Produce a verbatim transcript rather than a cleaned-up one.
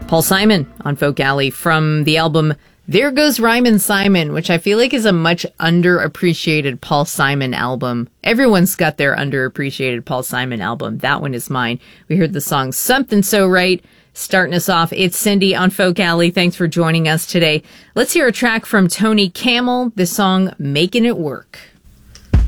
Paul Simon on Folk Alley from the album There Goes Rhymin' Simon, which I feel like is a much underappreciated Paul Simon album. Everyone's got their underappreciated Paul Simon album. That one is mine. We heard the song Something So Right. Starting us off, it's Cindy on Folk Alley. Thanks for joining us today. Let's hear a track from Tony Camel, the song Making It Work.